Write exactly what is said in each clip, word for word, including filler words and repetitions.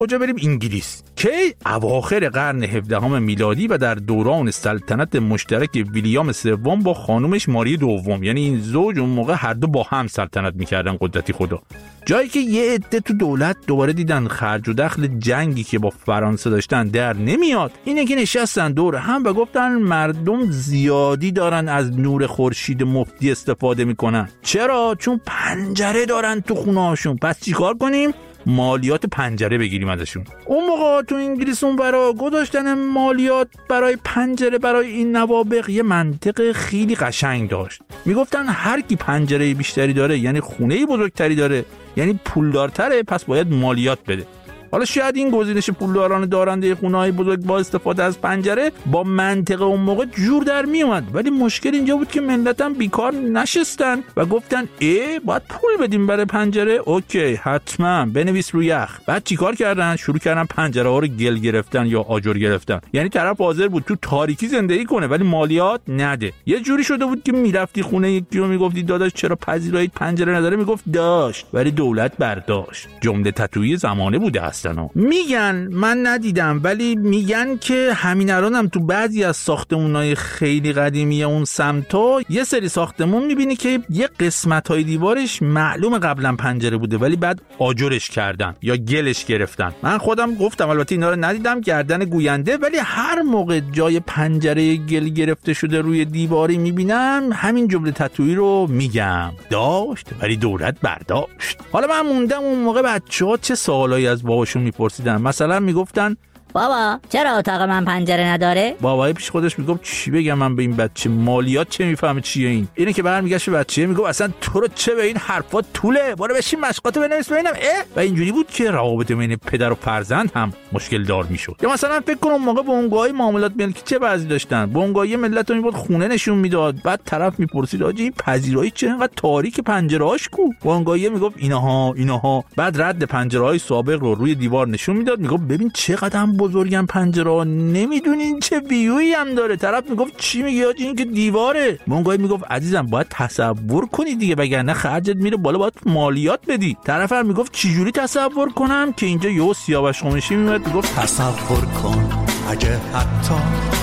کجا بریم؟ انگلیس. کی؟ اواخر قرن هفدهم میلادی و در دوران سلطنت مشترک ویلیام سوم با خانومش ماری دوم. یعنی این زوج اون موقع هر دو با هم سلطنت میکردن، قدرتی خدا. جایی که یه عده تو دولت دوباره دیدن خرج و دخل جنگی که با فرانسه داشتن در نمیاد، اینه که نشستن دور هم و گفتن مردم زیادی دارن از نور خورشید مفتی استفاده میکنن. چرا؟ چون پنجره دارن تو خونه‌هاشون. پس چیکار کنیم؟ مالیات پنجره بگیریم ازشون. اون موقع تو انگلیس اون برا گذاشتن مالیات برای پنجره برای این نوابغ یه منطق خیلی قشنگ داشت. میگفتن هر کی پنجره بیشتری داره یعنی خونه بزرگتری داره یعنی پولدارتره، پس باید مالیات بده. حالا شاید این گزینش پولداران دارنده خونه‌های بزرگ با استفاده از پنجره با منطق اون موقع جور در می اومد، ولی مشکل اینجا بود که ملت هم بیکار نشستن و گفتن ای باید پول بدیم برای پنجره. اوکی، حتما بنویس روی یخ. بعد چیکار کردن؟ شروع کردن پنجره ها رو گل گرفتن یا آجر گرفتن. یعنی طرف حاضر بود تو تاریکی زندگی کنه ولی مالیات نده. یه جوری شده بود که میرفتی خونه یکی رو میگفتی داداش چرا پذیراییت پنجره نداره؟ میگفت داشت، ولی دولت برداشت. جمله تتویی زمانه بوده است. میگن، من ندیدم ولی میگن که همین الان هم تو بعضی از ساختمونای خیلی قدیمی اون سمتا یه سری ساختمون میبینی که یه قسمت‌های دیوارش معلوم قبلا پنجره بوده ولی بعد آجرش کردن یا گلش گرفتن. من خودم گفتم، البته اینا رو ندیدم، گردن گوینده، ولی هر موقع جای پنجره گل گرفته شده روی دیواری میبینم همین جمله تتویی رو میگم، داشت ولی دولت برداشت. حالا من موندم اون موقع بچه‌ها چه سوالایی از باباشون میپرسیدن. مثلا میگفتن بابا چرا اتاق من پنجره نداره؟ بابای پیش خودش میگفت چی بگم من به این بچه، مالیات چه میفهمه چیه این؟ اینه که برمیگشت به بچه میگفت اصلا تو رو چه به این حرفات طوله، برو بشین مشقاتو بنویس ببینم. اه و اینجوری بود که روابط بین پدر و فرزند هم مشکل دار میشد. یا مثلا فکر کنم موقع بونگای معاملات ملکی چه بعضی داشتن، بونگای ملت رو میبرد خونه نشون میداد، بعد طرف میپرسید آجی این پذیرایی چه انقدر تاریک پنجره‌هاش کو؟ بونگای میگفت اینها اینها، بعد رد پنجره‌های سابق رو روی دیوار نشون میداد، میگفت ببین چقدر بزرگم پنجره، نمیدونین چه ویویی هم داره. طرف میگفت چی میگی آجی این که دیواره؟ مونگای میگفت عزیزم باید تصور کنی دیگه وگرنه خرجت میره بالا، باید مالیات بدی. طرف هم میگفت چه جوری تصور کنم؟ که اینجا یهو سیاوش قمیشی میاد میگفت تصور کن اگه حتی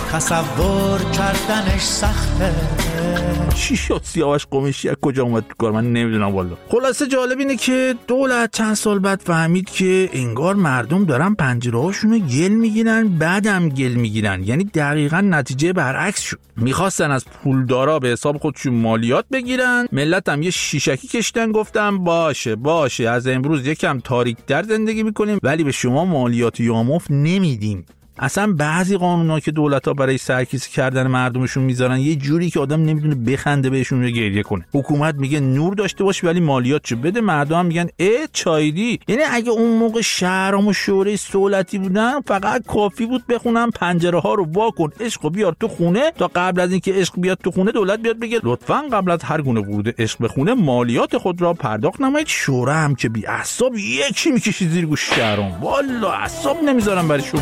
تصور کردنش سخته. چی شد سیاوش قمیشی از کجا اومد تو کار؟ من نمیدونم والا. خلاصه جالب اینه که دولت چند سال بعد فهمید که انگار مردم دارن پنجره‌هاشونو گل میگیرن، بعدم گل میگیرن، یعنی دقیقاً نتیجه برعکس شد. میخواستن از پولدارا به حساب خودشون مالیات بگیرن، ملت هم یه شیشکی کشتن، گفتم باشه باشه از امروز یکم تاریک‌تر زندگی میکنیم ولی به شما مالیات یامفت نمیدیم. اصلا بعضی قانونا که دولت‌ها برای سرکیسه کردن مردمشون میذارن یه جوری که آدم نمیتونه بخنده بهشون یا گریه کنه. حکومت میگه نور داشته باش ولی مالیاتشو بده، مردم میگن اه چایدی. یعنی اگه اون موقع شهرام و شورای سهولتی بودن فقط کافی بود بخونن پنجره ها رو وا کن، عشق بیار تو خونه، تا قبل از اینکه عشق بیاد تو خونه دولت بیاد بگه لطفاً قبل از هر گونه ورود عشق به خونه مالیات خود را پرداخت نمایید. شورا هم که بی اعصاب یکی میکشی زیر گوش شهرام، والله اعصاب نمیذارم برای